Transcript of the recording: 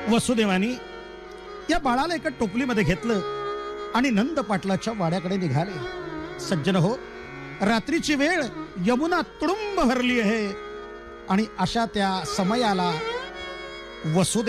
वसुदेवानी या बाळाला एका टोपलीमध्ये घेतलं आणि नंद पाटलाच्या वाड्याकडे निघाले. सज्जन हो, रात्रीची वेळ, यमुना तुडुंब भरली आहे आणि अशा त्या समयाला वसुदेव